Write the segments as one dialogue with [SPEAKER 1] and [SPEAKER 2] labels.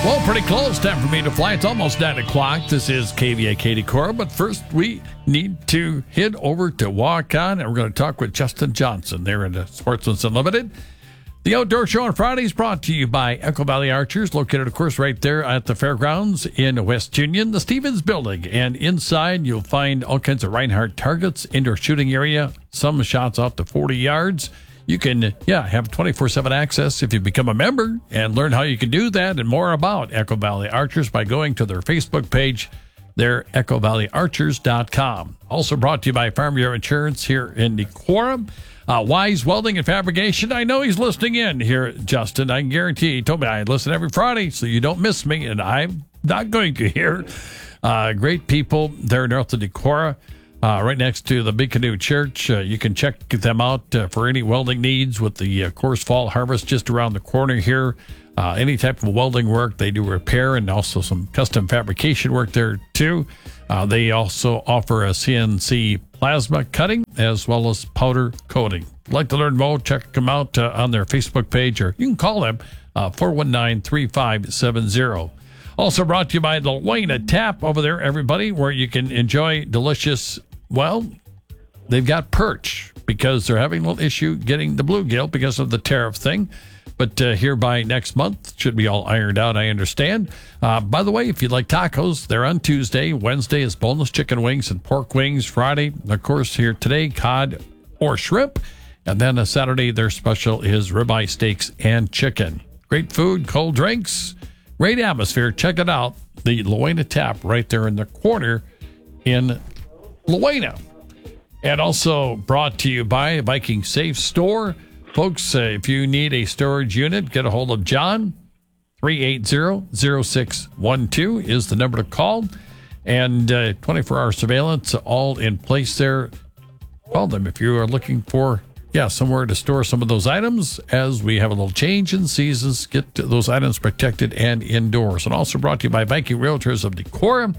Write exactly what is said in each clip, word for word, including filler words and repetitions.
[SPEAKER 1] Well, pretty close. Time for me to fly. It's almost nine o'clock. This is K V A K Decorah. But first, we need to head over to Walk On, and we're going to talk with Justin Johnson there in the Sportsman's Unlimited. The Outdoor Show on Friday is brought to you by Echo Valley Archers, located, of course, right there at the fairgrounds in West Union, the Stevens Building. And inside, you'll find all kinds of Reinhardt targets, indoor shooting area, some shots out to forty yards. You can, yeah, have twenty-four seven access if you become a member and learn how you can do that and more about Echo Valley Archers by going to their Facebook page, there, echo valley archers dot com. Also brought to you by Farm Bureau Insurance here in Decorah. Uh, Wise Welding and Fabrication. I know he's listening in here, Justin. I can guarantee he told me I listen every Friday, so you don't miss me, and I'm not going to hear. Uh, great people there north of Decorah. Uh, right next to the Big Canoe Church. Uh, you can check them out uh, for any welding needs with the, of course, fall harvest just around the corner here. Uh, any type of welding work. They do repair and also some custom fabrication work there, too. Uh, they also offer a C N C plasma cutting as well as powder coating. If you'd like to learn more, check them out uh, on their Facebook page, or you can call them uh, four one nine, three five seven zero. Also brought to you by the Luena Tap over there, everybody, where you can enjoy delicious. Well, they've got perch because they're having a little issue getting the bluegill because of the tariff thing. But uh, here by next month, should be all ironed out, I understand. Uh, by the way, if you'd like tacos, they're on Tuesday. Wednesday is boneless chicken wings and pork wings. Friday, of course, here today, cod or shrimp. And then a Saturday, their special is ribeye steaks and chicken. Great food, cold drinks, great atmosphere. Check it out. The Luena Tap right there in the corner in Luena. And also brought to you by Viking Safe Store. Folks, uh, if you need a storage unit, get a hold of John. three eight zero, zero six one two is the number to call. And uh, twenty-four hour surveillance all in place there. Call them if you are looking for, yeah, somewhere to store some of those items. As we have a little change in seasons, get those items protected and indoors. And also brought to you by Viking Realtors of Decorah.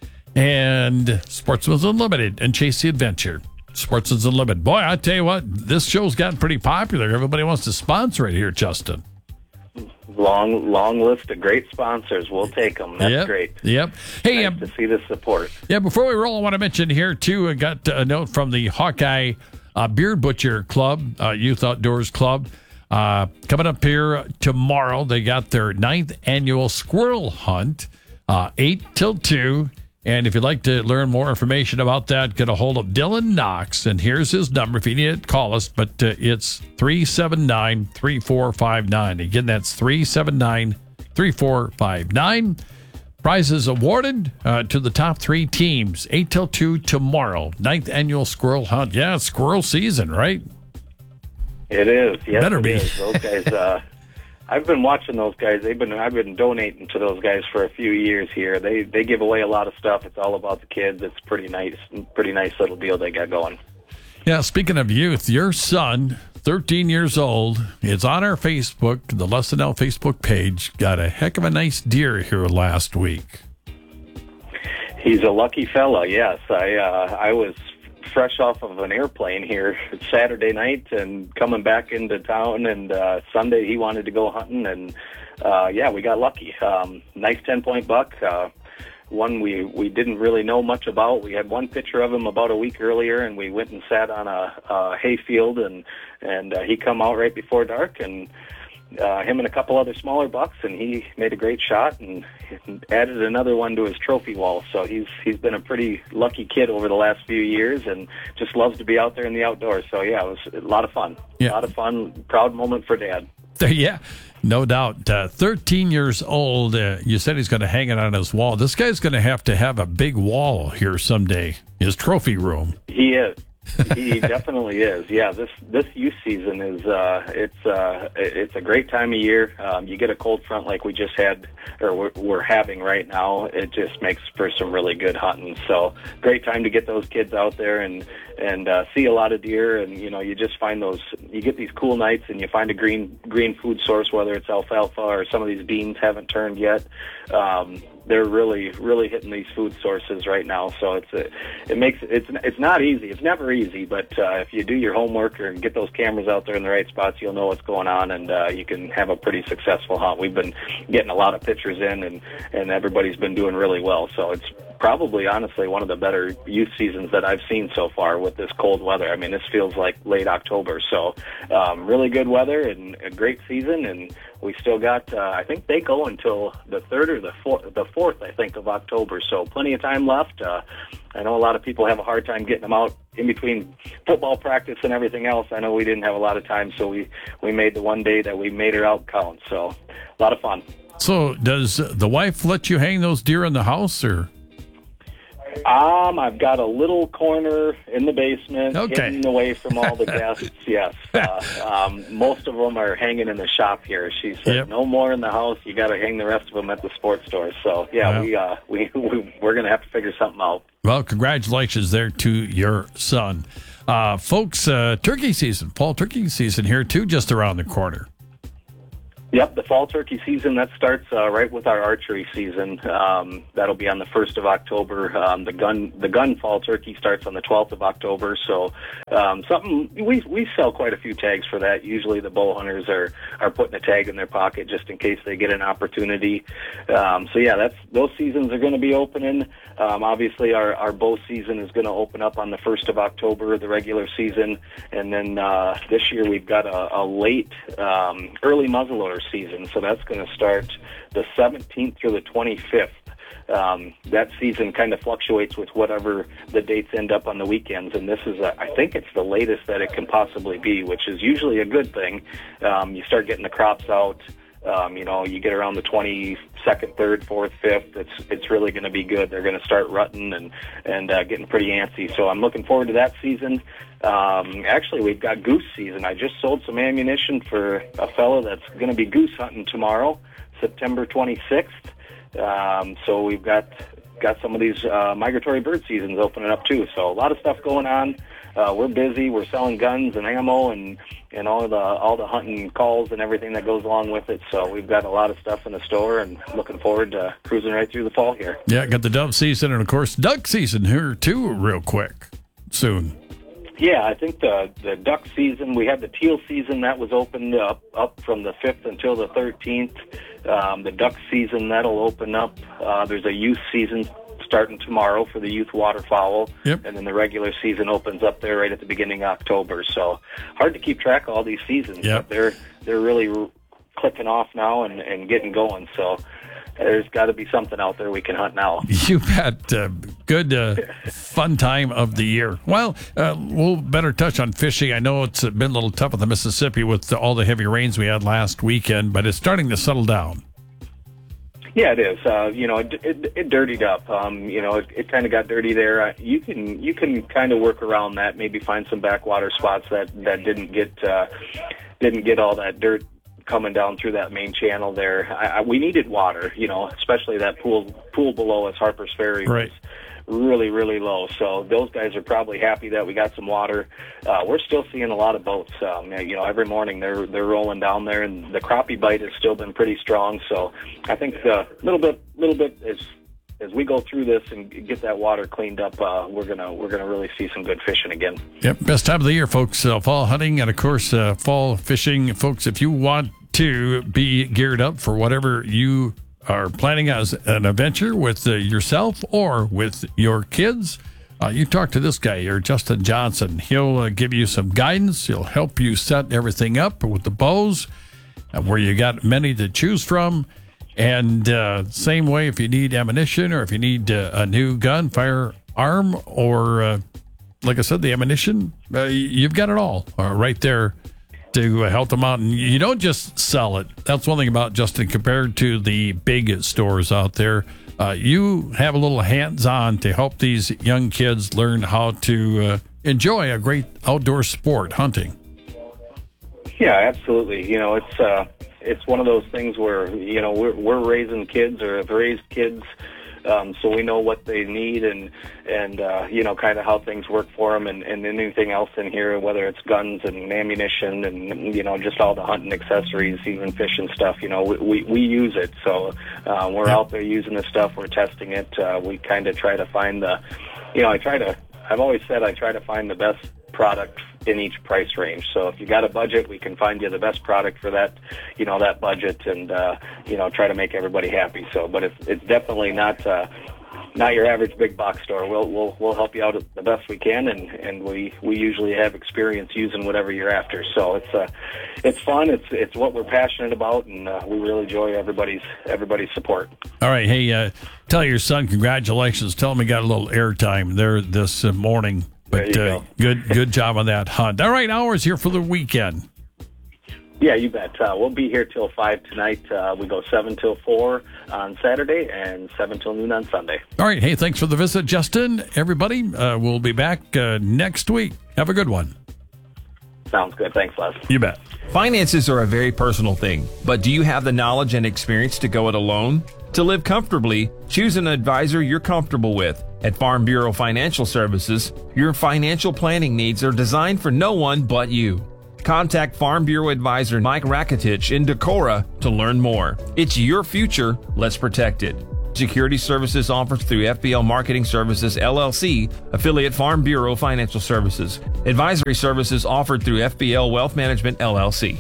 [SPEAKER 1] And Sportsman's Unlimited and Chase the Adventure. Sportsman's Unlimited. Boy, I tell you what, this show's gotten pretty popular. Everybody wants to sponsor it here, Justin.
[SPEAKER 2] Long, long list of great sponsors. We'll take them. That's
[SPEAKER 1] yep.
[SPEAKER 2] great.
[SPEAKER 1] Yep. Hey,
[SPEAKER 2] nice
[SPEAKER 1] um,
[SPEAKER 2] to see the support.
[SPEAKER 1] Yeah, before we roll, I want to mention here, too, I got a note from the Hawkeye uh, Beard Butcher Club, uh, Youth Outdoors Club. Uh, coming up here tomorrow, they got their ninth annual squirrel hunt, uh, eight till two. And if you'd like to learn more information about that, get a hold of Dylan Knox. And here's his number. If you need it, call us. But uh, it's three seven nine, three four five nine. Again, that's three seven nine, three four five nine. Prizes awarded uh, to the top three teams. eight till two tomorrow. Ninth annual squirrel hunt. Yeah, it's squirrel season, right?
[SPEAKER 2] It is. Yes,
[SPEAKER 1] Better
[SPEAKER 2] it
[SPEAKER 1] be.
[SPEAKER 2] is. Those guys... Uh, I've been watching those guys. They've been I've been donating to those guys for a few years here. They they give away a lot of stuff. It's all about the kids. It's pretty nice, pretty nice little deal they got going.
[SPEAKER 1] Yeah, speaking of youth, your son, thirteen years old, is on our Facebook, the Lesson L Facebook page. Got a heck of a nice deer here last week.
[SPEAKER 2] He's a lucky fella. Yes, I uh, I was fresh off of an airplane here Saturday night and coming back into town, and uh, Sunday he wanted to go hunting, and uh, yeah, we got lucky. Um, nice ten-point buck, uh, one we, we didn't really know much about. We had one picture of him about a week earlier, and we went and sat on a, a hay field, and, and uh, he come out right before dark, and uh, him and a couple other smaller bucks, and he made a great shot and added another one to his trophy wall. So he's he's been a pretty lucky kid over the last few years, and just loves to be out there in the outdoors. So yeah, it was a lot of fun.
[SPEAKER 1] Yeah.
[SPEAKER 2] A lot of fun, proud moment for Dad.
[SPEAKER 1] Yeah, no doubt. Uh, thirteen years old. Uh, you said he's going to hang it on his wall. This guy's going to have to have a big wall here someday. His trophy room.
[SPEAKER 2] He is. He definitely is. Yeah, this this youth season is uh, it's uh, it's a great time of year. Um, you get a cold front like we just had, or we're, we're having right now. It just makes for some really good hunting. So great time to get those kids out there and and uh, see a lot of deer. And you know, you just find those. You get these cool nights, and you find a green green food source, whether it's alfalfa or some of these beans haven't turned yet. Um, they're really, really hitting these food sources right now. So it's a, it makes it's it's not easy. It's never easy, but uh, if you do your homework or get those cameras out there in the right spots, you'll know what's going on, and uh, you can have a pretty successful hunt. We've been getting a lot of pictures in, and and everybody's been doing really well. So it's probably, honestly, one of the better youth seasons that I've seen so far with this cold weather. I mean, this feels like late October. So um, really good weather and a great season, and we still got, uh, I think they go until the third or the fourth, the fourth, I think, of October. So plenty of time left. Uh, I know a lot of people have a hard time getting them out in between football practice and everything else. I know we didn't have a lot of time, so we, we made the one day that we made her out count. So a lot of fun.
[SPEAKER 1] So does the wife let you hang those deer in the house, or?
[SPEAKER 2] Um, I've got a little corner in the basement,
[SPEAKER 1] okay.
[SPEAKER 2] hidden away from all the guests. Yes, uh, um, most of them are hanging in the shop here. She said,
[SPEAKER 1] yep.
[SPEAKER 2] "No more in the house. You got to hang the rest of them at the sports store." So, yeah,
[SPEAKER 1] well,
[SPEAKER 2] we uh, we, we we're going to have to figure something out.
[SPEAKER 1] Well, congratulations there to your son, uh, folks. Uh, turkey season, fall turkey season here too, just around the corner.
[SPEAKER 2] Yep, the fall turkey season, that starts uh, right with our archery season. Um, that'll be on the first of October. Um, the gun the gun fall turkey starts on the twelfth of October. So um, something we we sell quite a few tags for that. Usually the bow hunters are, are putting a tag in their pocket just in case they get an opportunity. Um, so, yeah, that's those seasons are going to be opening. Um, obviously, our, our bow season is going to open up on the first of October, the regular season. And then uh, this year we've got a, a late, um, early muzzleloader season, so that's going to start the seventeenth through the twenty-fifth. Um, that season kind of fluctuates with whatever the dates end up on the weekends, and this is, a, I think it's the latest that it can possibly be, which is usually a good thing. Um, you start getting the crops out. Um, you know, you get around the twenty-second, third, fourth, fifth. It's it's really going to be good. They're going to start rutting and and uh, getting pretty antsy. So I'm looking forward to that season. Um, actually, we've got goose season. I just sold some ammunition for a fellow that's going to be goose hunting tomorrow, September twenty-sixth. Um, so we've got got some of these uh, migratory bird seasons opening up too. So a lot of stuff going on. Uh, we're busy. We're selling guns and ammo and, and all the all the hunting calls and everything that goes along with it. So we've got a lot of stuff in the store, and looking forward to cruising right through the fall here.
[SPEAKER 1] Yeah, got the dove season and, of course, duck season here, too, real quick, soon.
[SPEAKER 2] Yeah, I think the the duck season, we had the teal season that was opened up, up from the fifth until the thirteenth. Um, the duck season, that'll open up. Uh, there's a youth season starting tomorrow for the youth waterfowl.
[SPEAKER 1] Yep.
[SPEAKER 2] And then the regular season opens up there right at the beginning of October. So hard to keep track of all these seasons,
[SPEAKER 1] yep.
[SPEAKER 2] but they're they're really r- clicking off now and, and getting going. So there's got to be something out there we can hunt now.
[SPEAKER 1] You bet. Uh, good, uh, fun time of the year. Well, uh, we'll better touch on fishing. I know it's been a little tough with the Mississippi with the, all the heavy rains we had last weekend, but it's starting to settle down.
[SPEAKER 2] Yeah, it is. Uh, you know, it, it, it dirtied up. Um, you know, it, it kind of got dirty there. Uh, you can you can kind of work around that. Maybe find some backwater spots that, that didn't get uh, didn't get all that dirt coming down through that main channel there. I, I, we needed water. You know, especially that pool pool below us, Harper's Ferry.
[SPEAKER 1] Right.
[SPEAKER 2] Was really, really low. So those guys are probably happy that we got some water. Uh, we're still seeing a lot of boats. Um, you know, every morning they're they're rolling down there, and the crappie bite has still been pretty strong. So I think a little bit, little bit as as we go through this and get that water cleaned up, uh, we're gonna we're gonna really see some good fishing again.
[SPEAKER 1] Yep, best time of the year, folks. Uh, fall hunting and of course uh, fall fishing, folks. If you want to be geared up for whatever you are planning as an adventure with uh, yourself or with your kids, uh, you talk to this guy here, Justin Johnson. He'll uh, give you some guidance. He'll help you set everything up with the bows, uh, where you got many to choose from. And uh, same way, if you need ammunition or if you need uh, a new gun, firearm, or uh, like I said, the ammunition, uh, you've got it all uh, right there to help them out. And you don't just sell it. That's one thing about Justin compared to the big stores out there. Uh, you have a little hands-on to help these young kids learn how to uh, enjoy a great outdoor sport, hunting.
[SPEAKER 2] Yeah, absolutely. You know, it's uh, it's one of those things where, you know, we're, we're raising kids or have raised kids um, so we know what they need and and uh, you know, kind of how things work for them, and, and anything else in here, whether it's guns and ammunition and, you know, just all the hunting accessories, even fishing stuff. You know, we we, we use it, so uh, we're out there using the stuff. We're testing it. Uh, we kind of try to find the, you know, I try to. I've always said I try to find the best product in each price range. So if you got a budget, we can find you the best product for that, you know, that budget, and uh, you know, try to make everybody happy. So, but it's it's definitely not uh, not your average big box store. We'll we'll we'll help you out the best we can, and, and we, we usually have experience using whatever you're after. So it's uh it's fun. It's it's what we're passionate about, and uh, we really enjoy everybody's everybody's support.
[SPEAKER 1] All right, hey, uh, tell your son congratulations. Tell him he got a little airtime there this uh, morning. But uh,
[SPEAKER 2] go.
[SPEAKER 1] good good job on that hunt. All right, hours here for the weekend.
[SPEAKER 2] Yeah, you bet. Uh, we'll be here till five tonight. Uh, we go seven till four on Saturday and seven till noon on Sunday.
[SPEAKER 1] All right. Hey, thanks for the visit, Justin. Everybody, uh, we'll be back uh, next week. Have a good one.
[SPEAKER 2] Sounds good. Thanks, Les.
[SPEAKER 1] You bet.
[SPEAKER 3] Finances are a very personal thing, but do you have the knowledge and experience to go it alone? To live comfortably, choose an advisor you're comfortable with. At Farm Bureau Financial Services, your financial planning needs are designed for no one but you. Contact Farm Bureau Advisor Mike Rakitich in Decorah to learn more. It's your future. Let's protect it. Security services offered through F B L Marketing Services, L L C, affiliate Farm Bureau Financial Services. Advisory services offered through F B L Wealth Management, L L C.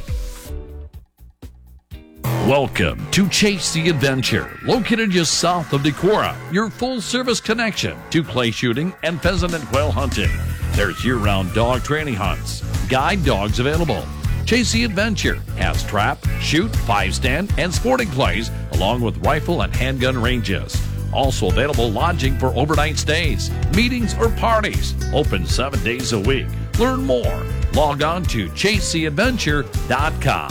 [SPEAKER 1] Welcome to Chase the Adventure, located just south of Decorah, your full-service connection to clay shooting and pheasant and quail hunting. There's year-round dog training hunts, guide dogs available. Chase the Adventure has trap, shoot, five-stand, and sporting plays, along with rifle and handgun ranges. Also available lodging for overnight stays, meetings, or parties. Open seven days a week. Learn more. Log on to chase the adventure dot com.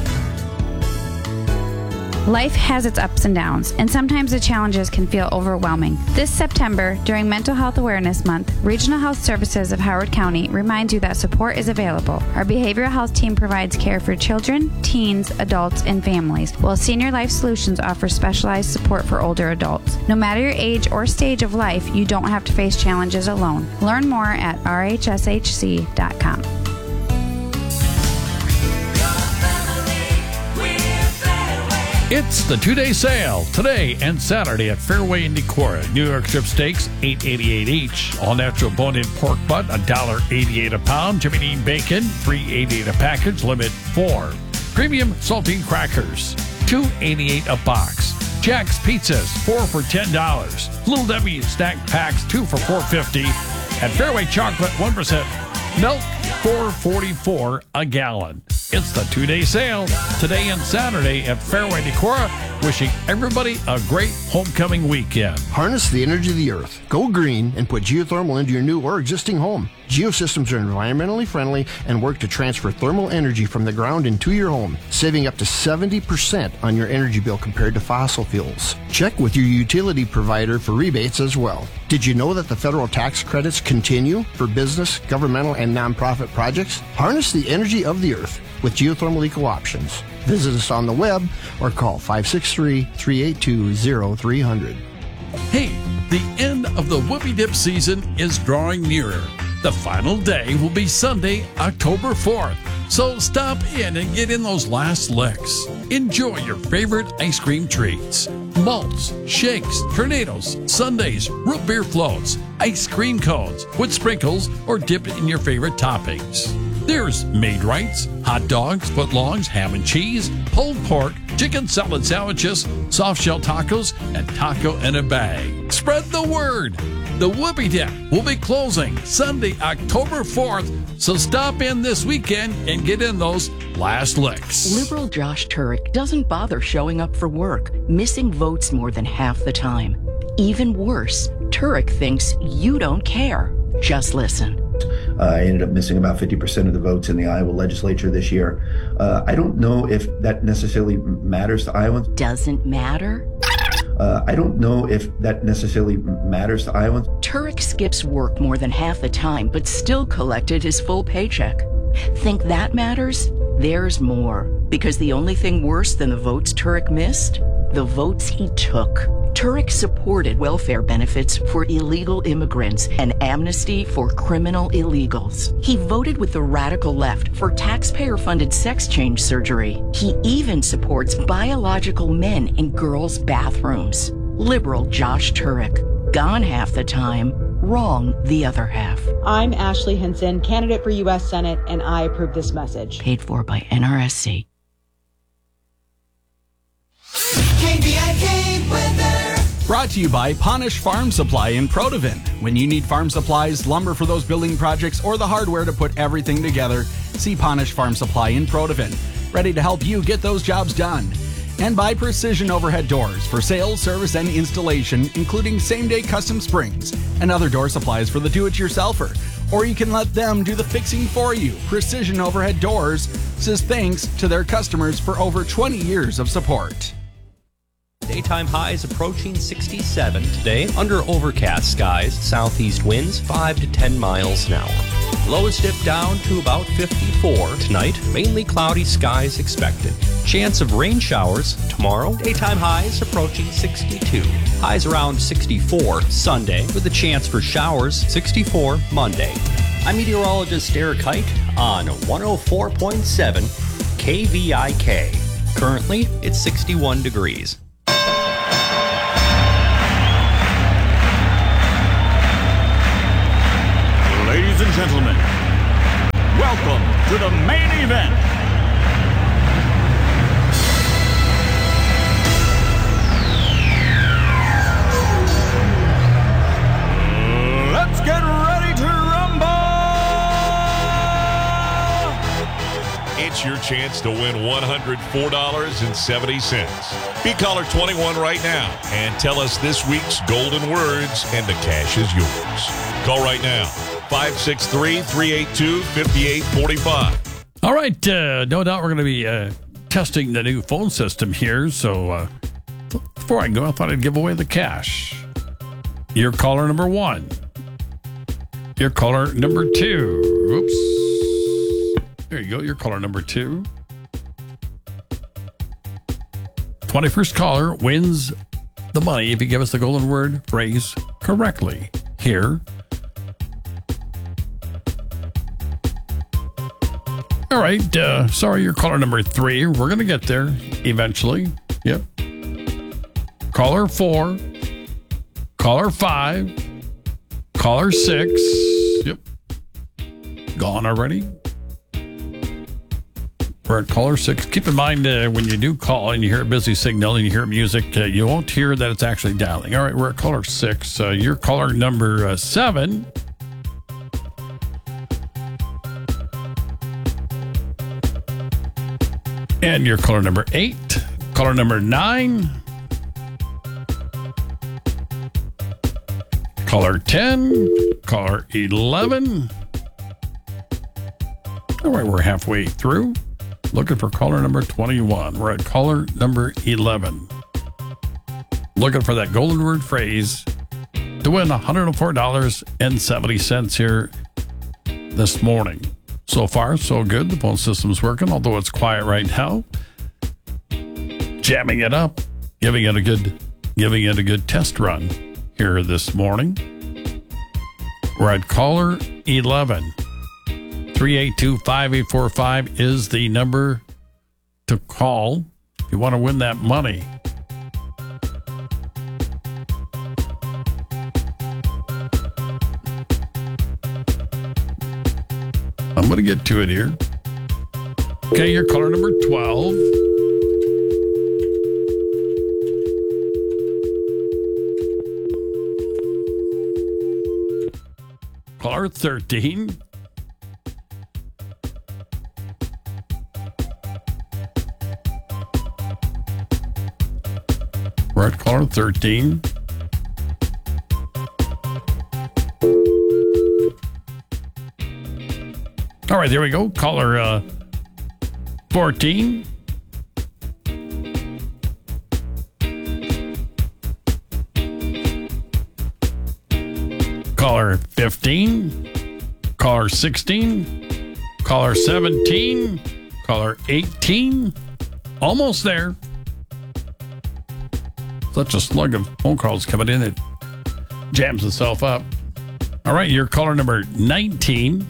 [SPEAKER 4] Life has its ups and downs, and sometimes the challenges can feel overwhelming. This September, during Mental Health Awareness Month, Regional Health Services of Howard County reminds you that support is available. Our behavioral health team provides care for children, teens, adults, and families, while Senior Life Solutions offers specialized support for older adults. No matter your age or stage of life, you don't have to face challenges alone. Learn more at r h s h c dot com.
[SPEAKER 1] It's the two-day sale today and Saturday at Fairway in Decorah. New York strip steaks, eight eighty-eight each. All natural bone-in pork butt, one dollar eighty-eight a pound. Jimmy Dean bacon, three eighty-eight a package. Limit four. Premium saltine crackers, two eighty-eight a box. Jack's pizzas, four for ten dollars. Little Debbie snack packs, two for four fifty. And Fairway chocolate, one percent milk, four forty-four a gallon. It's the two-day sale today and Saturday at Fairway Decorah. Wishing everybody a great homecoming weekend.
[SPEAKER 5] Harness the energy of the earth. Go green and put geothermal into your new or existing home. Geosystems are environmentally friendly and work to transfer thermal energy from the ground into your home, saving up to seventy percent on your energy bill compared to fossil fuels. Check with your utility provider for rebates as well. Did you know that the federal tax credits continue for business, governmental, and nonprofit projects? Harness the energy of the earth with Geothermal Eco Options. Visit us on the web or call five six three, three eight two, zero three zero zero.
[SPEAKER 1] Hey, the end of the Whoopie Dip season is drawing nearer. The final day will be Sunday, October fourth. So stop in and get in those last licks. Enjoy your favorite ice cream treats. Malts, shakes, tornadoes, sundaes, root beer floats, ice cream cones with sprinkles, or dip it in your favorite toppings. There's Maid-Rites, hot dogs, footlongs, ham and cheese, pulled pork, chicken salad sandwiches, soft shell tacos, and taco in a bag. Spread the word. The Whoopie Dip will be closing Sunday, October fourth, so stop in this weekend and get in those last licks.
[SPEAKER 6] Liberal Josh Turek doesn't bother showing up for work, missing votes more than half the time. Even worse, Turek thinks you don't care. Just listen.
[SPEAKER 7] Uh, I ended up missing about fifty percent of the votes in the Iowa legislature this year. Uh, I don't know if that necessarily matters to Iowans.
[SPEAKER 6] Doesn't matter?
[SPEAKER 7] Uh, I don't know if that necessarily matters to Iowans.
[SPEAKER 6] Turek skips work more than half the time, but still collected his full paycheck. Think that matters? There's more. Because the only thing worse than the votes Turek missed? The votes he took. Turek supported welfare benefits for illegal immigrants and amnesty for criminal illegals. He voted with the radical left for taxpayer-funded sex change surgery. He even supports biological men in girls' bathrooms. Liberal Josh Turek, gone half the time, wrong the other half.
[SPEAKER 8] I'm Ashley Hinson, candidate for U S Senate, and I approve this message.
[SPEAKER 6] Paid for by N R S C.
[SPEAKER 9] K V I K weather.
[SPEAKER 10] Brought to you by Ponish Farm Supply in Protivin. When you need farm supplies, lumber for those building projects, or the hardware to put everything together, see Ponish Farm Supply in Protivin. Ready to help you get those jobs done. And by Precision Overhead Doors for sales, service, and installation, including same-day custom springs and other door supplies for the do-it-yourselfer. Or you can let them do the fixing for you. Precision Overhead Doors says thanks to their customers for over twenty years of support.
[SPEAKER 11] Daytime highs approaching sixty-seven today under overcast skies, southeast winds five to ten miles an hour. Lows dip down to about fifty-four tonight, mainly cloudy skies expected. Chance of rain showers tomorrow, daytime highs approaching sixty-two. Highs around sixty-four Sunday with a chance for showers sixty-four Monday. I'm meteorologist Eric Height on one oh four point seven K V I K. Currently, it's sixty-one degrees.
[SPEAKER 12] Ladies and gentlemen, welcome to the main event. Let's get ready to rumble!
[SPEAKER 13] It's your chance to win one hundred four dollars and seventy cents. Be caller twenty-one right now and tell us this week's golden words, and the cash is yours. Call right now. five six three, three eight two, five eight four five.
[SPEAKER 1] All right. Uh, no doubt we're going to be uh, testing the new phone system here. So uh, before I go, I thought I'd give away the cash. Your caller number one. Your caller number two. Oops. There you go. Your caller number two. twenty-first caller wins the money if you give us the golden word phrase correctly. Here. All right. Uh, sorry, you're caller number three. We're going to get there eventually. Yep. Caller four. Caller five. Caller six. Yep. Gone already. We're at caller six. Keep in mind uh, when you do call and you hear a busy signal and you hear music, uh, you won't hear that it's actually dialing. All right. We're at caller six. Uh, you're caller number uh, seven. And your caller number eight, caller number nine, caller ten, caller eleven. All right, we're halfway through. Looking for caller number twenty-one. We're at caller number eleven. Looking for that golden word phrase to win one hundred four dollars and seventy cents here this morning. So far, so good. The phone system's working, although it's quiet right now. Jamming it up, giving it a good, giving it a good test run here this morning. We're at caller eleven. three eight two, five eight four five is the number to call if you want to win that money. I'm going to get to it here. Okay, your caller number twelve. Caller thirteen. We're at caller thirteen. All right, there we go. Caller uh, fourteen. Caller fifteen. Caller sixteen. Caller seventeen. Caller eighteen. Almost there. such a slug of phone calls coming in, it jams itself up. All right, you're caller number nineteen.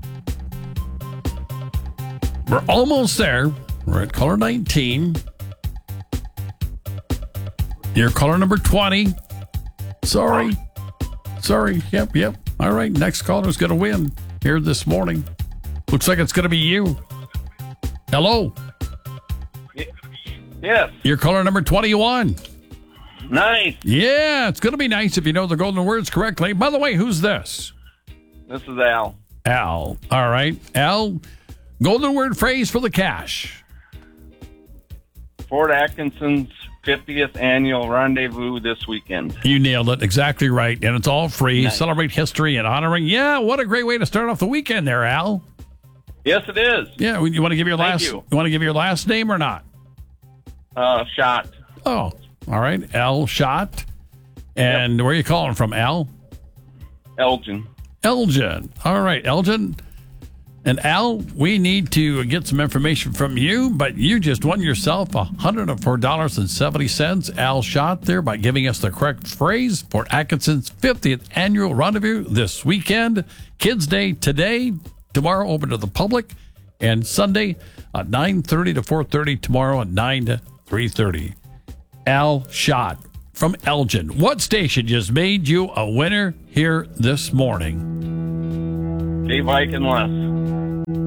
[SPEAKER 1] We're almost there. We're at caller nineteen. You're caller number twenty. Sorry. Sorry. Yep, yep. All right, next caller's going to win here this morning. Looks like it's going to be you. Hello.
[SPEAKER 14] Yes.
[SPEAKER 1] You're caller number twenty-one.
[SPEAKER 14] Nice.
[SPEAKER 1] Yeah, it's going to be nice if you know the golden words correctly. By the way, who's this?
[SPEAKER 14] This is Al.
[SPEAKER 1] Al. All right. Al, golden word phrase for the cash.
[SPEAKER 14] Fort Atkinson's fiftieth annual rendezvous this weekend.
[SPEAKER 1] You nailed it. Exactly right. And it's all free.
[SPEAKER 14] Nice.
[SPEAKER 1] Celebrate history and honoring. Yeah, what a great way to start off the weekend there, Al.
[SPEAKER 14] Yes, it is.
[SPEAKER 1] Yeah, you want to give your
[SPEAKER 14] Thank
[SPEAKER 1] last
[SPEAKER 14] you.
[SPEAKER 1] you want to give your last name or not?
[SPEAKER 14] Uh, shot.
[SPEAKER 1] Oh, all right. Al Shot. And yep. Where are you calling from, Al?
[SPEAKER 14] Elgin.
[SPEAKER 1] Elgin. All right, Elgin. And Al, we need to get some information from you, but you just won yourself one hundred four dollars and seventy cents. Al Shot there by giving us the correct phrase for Atkinson's fiftieth annual rendezvous this weekend. Kids Day today, tomorrow open to the public, and Sunday at nine thirty to four thirty, tomorrow at nine to three thirty. Al Shot from Elgin. What station just made you a winner here this morning?
[SPEAKER 14] Dave Ike and Les.